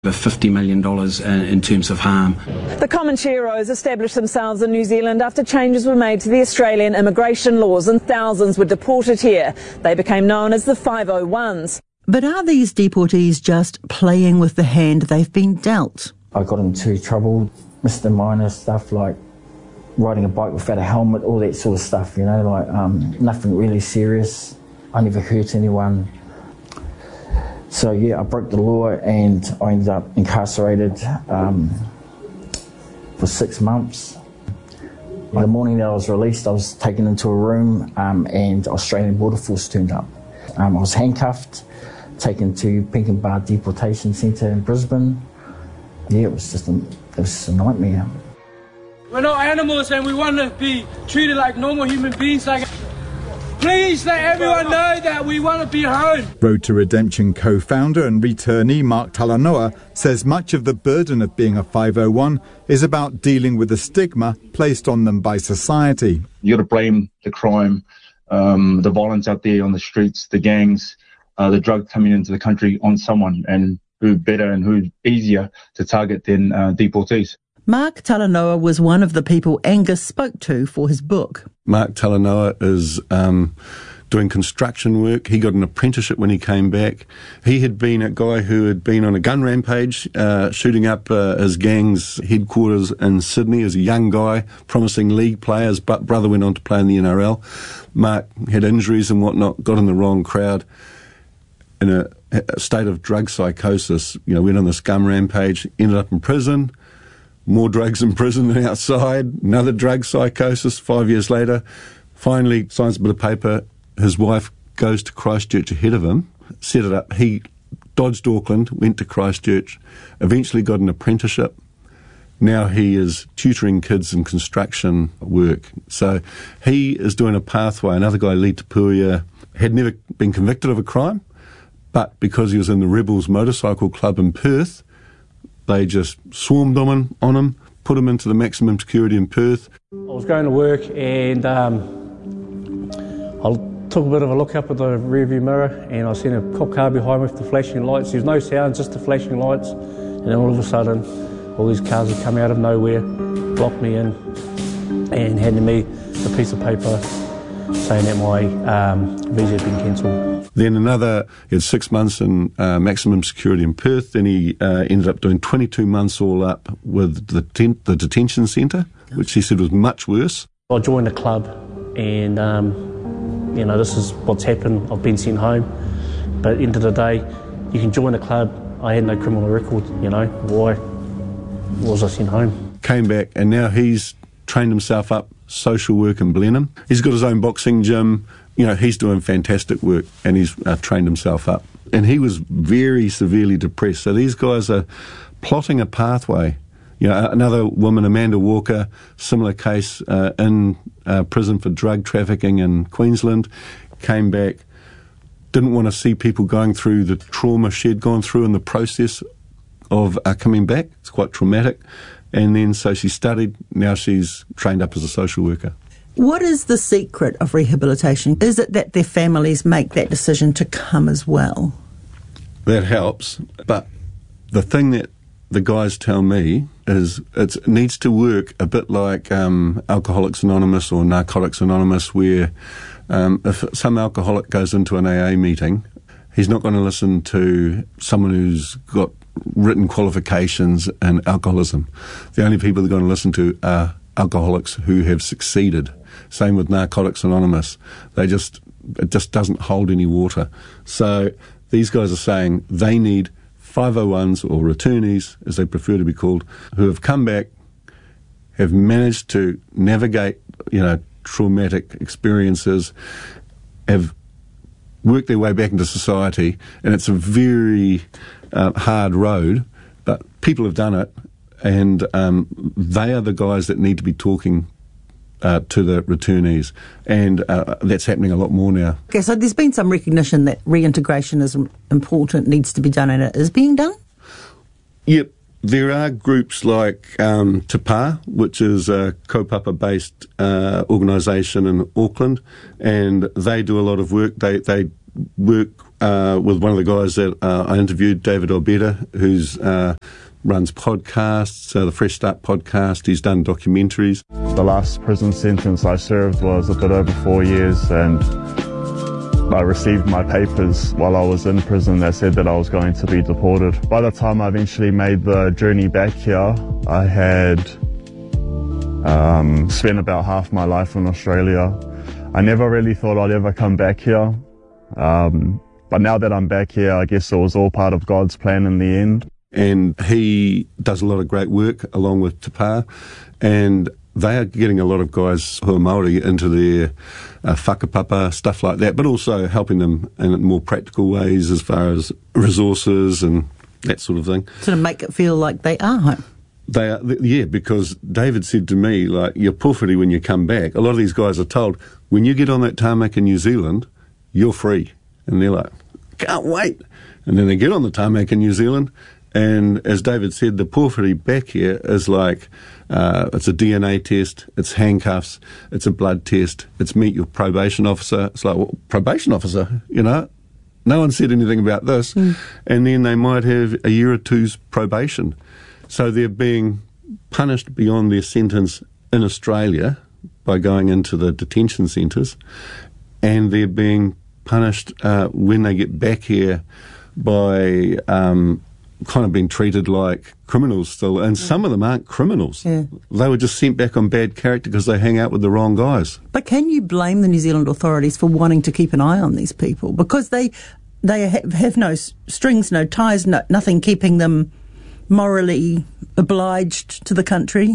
over $50 million in terms of harm. The Comancheros established themselves in New Zealand after changes were made to the Australian immigration laws and thousands were deported here. They became known as the 501s. But are these deportees just playing with the hand they've been dealt? I got into trouble, misdemeanor stuff like riding a bike without a helmet, all that sort of stuff, you know, like nothing really serious. I never hurt anyone. So yeah, I broke the law and I ended up incarcerated for 6 months. The morning that I was released, I was taken into a room and Australian Border Force turned up. I was handcuffed, taken to Pinkenba Deportation Centre in Brisbane. Yeah, it was just a nightmare. We're not animals and we want to be treated like normal human beings. Please let everyone know that we want to be home. Road to Redemption co-founder and returnee Mark Talanoa says much of the burden of being a 501 is about dealing with the stigma placed on them by society. You've got to blame the crime, the violence out there on the streets, the gangs, the drug coming into the country on someone, and who better and who easier to target than deportees. Mark Talanoa was one of the people Angus spoke to for his book. Mark Talanoa is doing construction work. He got an apprenticeship when he came back. He had been a guy who had been on a gun rampage, shooting up his gang's headquarters in Sydney as a young guy, promising league players, but brother went on to play in the NRL. Mark had injuries and whatnot, got in the wrong crowd, in a state of drug psychosis, went on this gun rampage, ended up in prison. More drugs in prison than outside, another drug psychosis 5 years later. Finally signs a bit of paper. His wife goes to Christchurch ahead of him, set it up. He dodged Auckland, went to Christchurch, eventually got an apprenticeship. Now he is tutoring kids in construction work. So he is doing a pathway. Another guy, Lee Tapuia, had never been convicted of a crime, but because he was in the Rebels Motorcycle Club in Perth, they just swarmed on him, put him into the maximum security in Perth. I was going to work and I took a bit of a look up at the rearview mirror and I seen a cop car behind me with the flashing lights. There's no sound, just the flashing lights. And then all of a sudden, all these cars would come out of nowhere, blocked me in and handed me a piece of paper saying that my visa had been cancelled. Then he had 6 months in maximum security in Perth. Then he ended up doing 22 months all up with the detention centre, which he said was much worse. I joined a club and, this is what's happened. I've been sent home. But at the end of the day, you can join a club. I had no criminal record, Why was I sent home? Came back and now he's trained himself up, social work in Blenheim. He's got his own boxing gym. He's doing fantastic work and he's trained himself up. And he was very severely depressed. So these guys are plotting a pathway. Another woman, Amanda Walker, similar case in prison for drug trafficking in Queensland, came back, didn't want to see people going through the trauma she'd gone through in the process of coming back. It's quite traumatic. And then so she studied, now she's trained up as a social worker. What is the secret of rehabilitation? Is it that their families make that decision to come as well? That helps, but the thing that the guys tell me is it needs to work a bit like Alcoholics Anonymous or Narcotics Anonymous, where if some alcoholic goes into an AA meeting, he's not going to listen to someone who's got written qualifications in alcoholism. The only people they're going to listen to are alcoholics who have succeeded. Same with Narcotics Anonymous. It just doesn't hold any water. So these guys are saying they need 501s or returnees, as they prefer to be called, who have come back, have managed to navigate, traumatic experiences, have worked their way back into society, and it's a very hard road, but people have done it, and they are the guys that need to be talking to the returnees, and that's happening a lot more now. Okay, so there's been some recognition that reintegration is important, needs to be done, and it is being done? Yep. There are groups like Te Pā, which is a kaupapa-based organisation in Auckland, and they do a lot of work. They work with one of the guys that I interviewed, David Obeda, who's runs podcasts, the Fresh Start podcast. He's done documentaries. The last prison sentence I served was a bit over 4 years, and I received my papers while I was in prison that said that I was going to be deported. By the time I eventually made the journey back here, I had spent about half my life in Australia. I never really thought I'd ever come back here. But now that I'm back here, I guess it was all part of God's plan in the end. And he does a lot of great work along with Te Pā, and they are getting a lot of guys who are Māori into their whakapapa, stuff like that, but also helping them in more practical ways as far as resources and that sort of thing. Sort of make it feel like they are home. They are, yeah, because David said to me, like, you're pōwhiri when you come back. A lot of these guys are told, when you get on that tarmac in New Zealand, you're free. And they're like, can't wait. And then they get on the tarmac in New Zealand, and as David said, the pōwhiri back here is like, it's a DNA test, it's handcuffs, it's a blood test, it's meet your probation officer. It's like, well, probation officer, you know? No one said anything about this. And then they might have a year or two's probation. So they're being punished beyond their sentence in Australia by going into the detention centres, and they're being punished when they get back here by kind of being treated like criminals still. And some of them aren't criminals. Yeah. They were just sent back on bad character because they hang out with the wrong guys. But can you blame the New Zealand authorities for wanting to keep an eye on these people? Because they have no strings, no ties, nothing keeping them morally obliged to the country?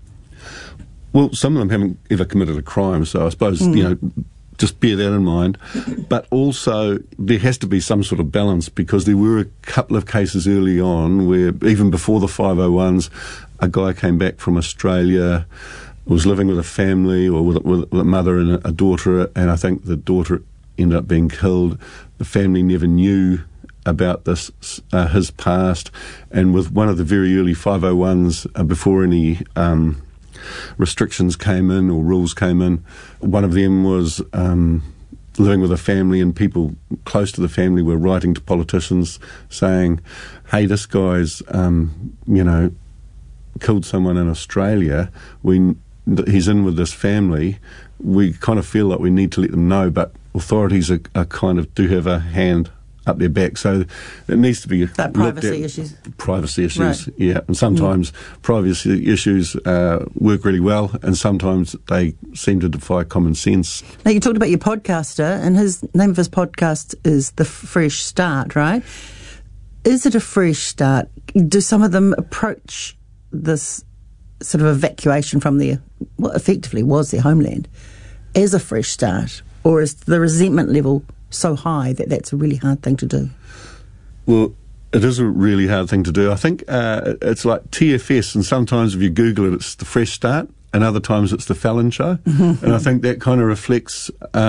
Well, some of them haven't ever committed a crime, so I suppose, you know, just bear that in mind. But also, there has to be some sort of balance, because there were a couple of cases early on where, even before the 501s, a guy came back from Australia, was living with a family, or with a mother and a daughter, and I think the daughter ended up being killed. The family never knew about this, his past, and with one of the very early 501s, before any restrictions came in or rules came in, one of them was living with a family, and people close to the family were writing to politicians saying, hey, this guy's you know, killed someone in Australia, he's in with this family, we kind of feel like we need to let them know, but authorities are kind of do have a hand up their back, so it needs to be that privacy issues. Privacy issues, right. Yeah, and sometimes privacy issues work really well, and sometimes they seem to defy common sense. Now, you talked about your podcaster, and his name of his podcast is The Fresh Start, right? Is it a fresh start? Do some of them approach this sort of evacuation from their, what effectively was their homeland, as a fresh start, or is the resentment level so high that that's a really hard thing to do? Well, it is a really hard thing to do. I think it's like TFS, and sometimes if you Google it, it's The Fresh Start, and other times it's The Fallon Show. And I think that kind of reflects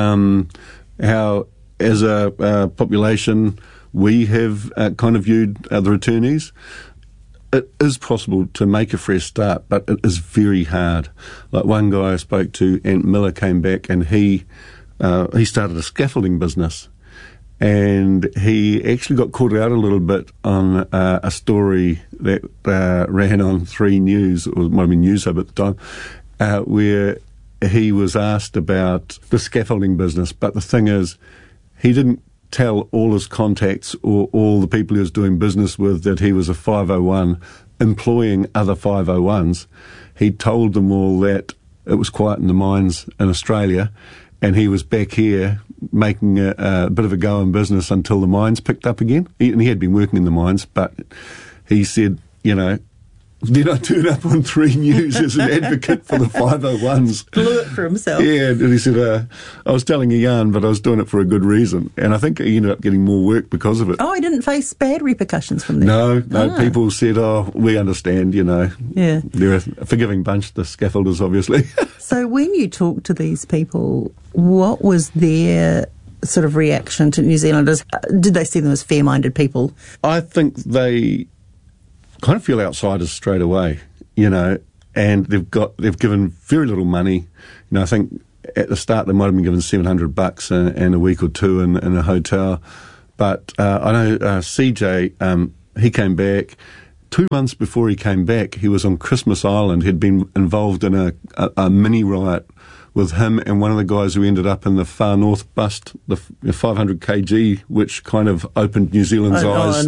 how, as a population, we have kind of viewed the returnees. It is possible to make a fresh start, but it is very hard. Like one guy I spoke to, Ant Miller, came back, and he started a scaffolding business, and he actually got caught out a little bit on a story that ran on 3 News, or it might have been News Hub at the time, where he was asked about the scaffolding business. But the thing is, he didn't tell all his contacts or all the people he was doing business with that he was a 501 employing other 501s. He told them all that it was quiet in the mines in Australia, and he was back here making a bit of a go in business until the mines picked up again. And he had been working in the mines, but he said, you know, then I turned up on 3 News as an advocate for the 501s. Blew it for himself. Yeah, and he said, I was telling a yarn, but I was doing it for a good reason. And I think he ended up getting more work because of it. Oh, he didn't face bad repercussions from that? No, people said, we understand, you know. Yeah. They're a forgiving bunch, the scaffolders, obviously. So when you talk to these people, what was their sort of reaction to New Zealanders? Did they see them as fair-minded people? I think they kind of feel outsiders straight away, you know, and they've given very little money. You know, I think at the start they might have been given $700 and a week or two in a hotel. But I know CJ, he came back. 2 months before he came back, he was on Christmas Island. He'd been involved in a mini riot with him and one of the guys who ended up in the Far North bust, the 500 kg, which kind of opened New Zealand's eyes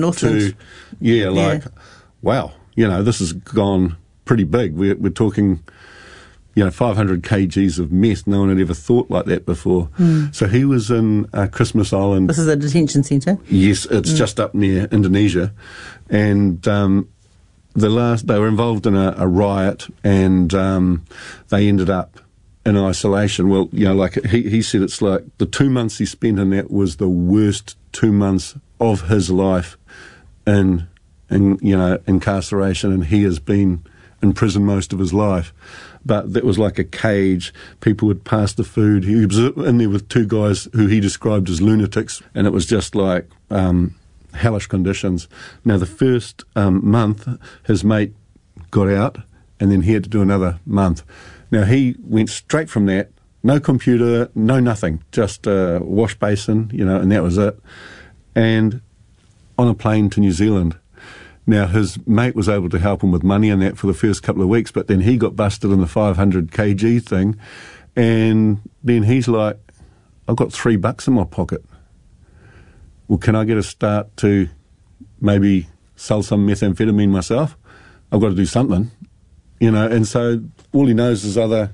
to, wow, this has gone pretty big. We're talking, 500 kgs of meth. No one had ever thought like that before. So he was in Christmas Island. This is a detention centre? Yes, it's just up near Indonesia. And they were involved in a riot, and they ended up in isolation. Well, like he said, it's like the 2 months he spent in that was the worst 2 months of his life in incarceration, and he has been in prison most of his life. But that was like a cage. People would pass the food. He was in there with two guys who he described as lunatics, and it was just like hellish conditions. Now, the first month, his mate got out, and then he had to do another month. Now, he went straight from that, no computer, no nothing, just a wash basin, and that was it, and on a plane to New Zealand. Now, his mate was able to help him with money and that for the first couple of weeks, but then he got busted in the 500 kg thing, and then he's like, I've got $3 in my pocket. Well, can I get a start to maybe sell some methamphetamine myself? I've got to do something, and so all he knows is other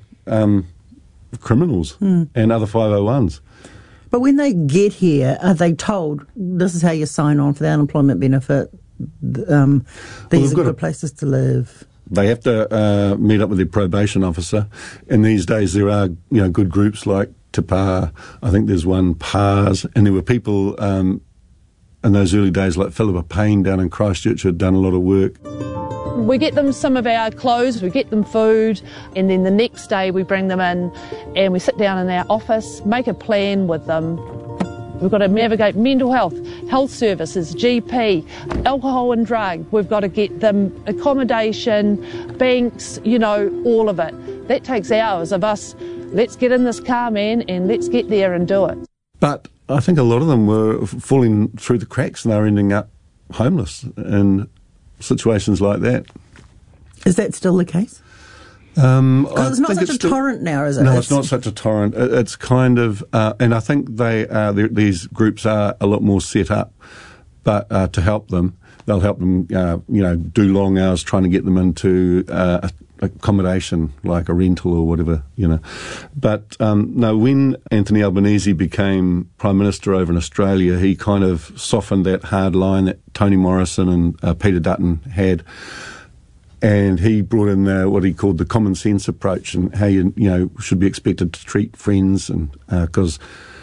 criminals and other 501s. But when they get here, are they told, this is how you sign on for the unemployment benefit? These are good places to live. They have to meet up with their probation officer, and these days there are good groups like Te Pā. I think there's one, PARS, and there were people in those early days like Philippa Payne down in Christchurch who had done a lot of work. We get them some of our clothes, we get them food, and then the next day we bring them in and we sit down in our office, make a plan with them. We've got to navigate mental health, health services, GP, alcohol and drug. We've got to get them accommodation, banks, all of it. That takes hours of us. Let's get in this car, man, and let's get there and do it. But I think a lot of them were falling through the cracks and they were ending up homeless in situations like that. Is that still the case? Because it's not such a torrent now, is it? No, it's not such a torrent. It's kind of, and I think these groups are a lot more set up, but to help them, they'll help them, do long hours trying to get them into accommodation, like a rental or whatever, But no, when Anthony Albanese became Prime Minister over in Australia, he kind of softened that hard line that Toni Morrison and Peter Dutton had. And he brought in what he called the common sense approach and how you should be expected to treat friends, and because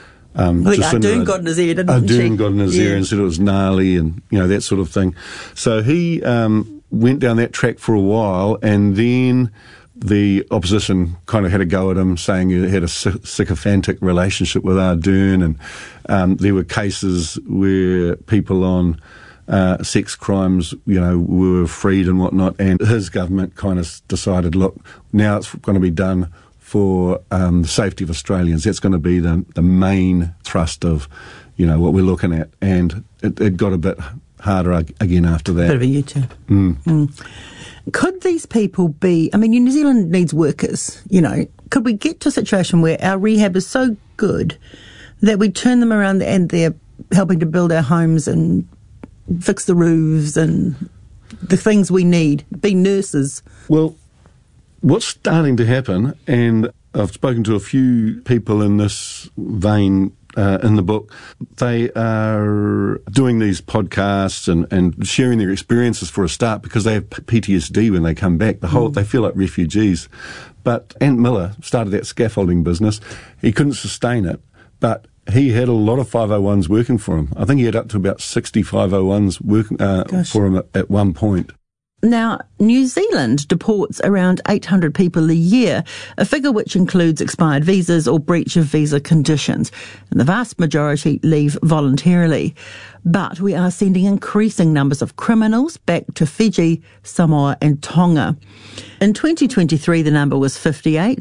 Ardern got in his ear, didn't she? Ardern got in his ear and said it was gnarly and that sort of thing. So he went down that track for a while, and then the opposition kind of had a go at him, saying he had a sycophantic relationship with Ardern, and there were cases where people on sex crimes, were freed and whatnot, and his government kind of decided, look, now it's going to be done for the safety of Australians. That's going to be the main thrust of, what we're looking at, and it got a bit harder again after that. Bit of a U-turn. Could these people be, New Zealand needs workers, could we get to a situation where our rehab is so good that we turn them around and they're helping to build our homes and fix the roofs and the things we need, be nurses? Well, what's starting to happen, and I've spoken to a few people in this vein in the book, they are doing these podcasts and sharing their experiences for a start, because they have PTSD when they come back. They feel like refugees. But Ant Miller started that scaffolding business. He couldn't sustain it, but he had a lot of 501s working for him. I think he had up to about 60 501s working for him at one point. Now, New Zealand deports around 800 people a year, a figure which includes expired visas or breach of visa conditions, and the vast majority leave voluntarily. But we are sending increasing numbers of criminals back to Fiji, Samoa and Tonga. In 2023, the number was 58.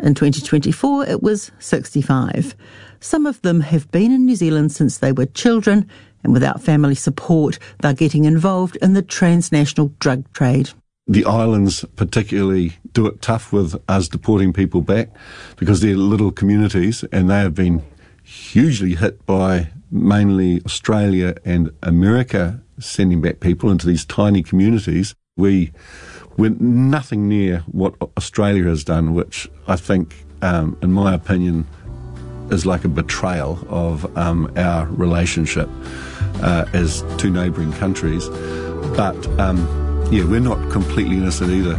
In 2024, it was 65. Some of them have been in New Zealand since they were children, and without family support, they're getting involved in the transnational drug trade. The islands particularly do it tough with us deporting people back because they're little communities and they have been hugely hit by mainly Australia and America sending back people into these tiny communities. We're nothing near what Australia has done, which I think, in my opinion, is like a betrayal of our relationship as two neighbouring countries. But we're not completely innocent either.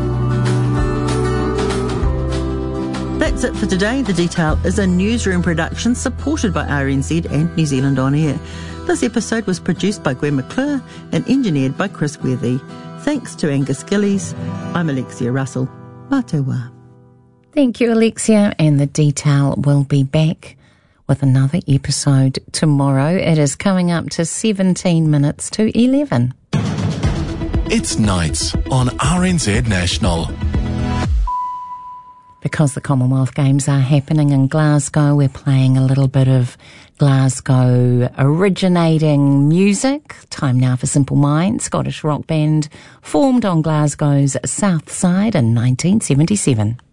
That's it for today. The Detail is a newsroom production supported by RNZ and New Zealand On Air. This episode was produced by Gwen McClure and engineered by Chris Worthy. Thanks to Angus Gillies. I'm Alexia Russell. Mā te wā. Thank you, Alexia, and The Detail will be back with another episode tomorrow. It is coming up to 17 minutes to 11. It's nights on RNZ National. Because the Commonwealth Games are happening in Glasgow, we're playing a little bit of Glasgow originating music. Time now for Simple Minds, Scottish rock band formed on Glasgow's south side in 1977.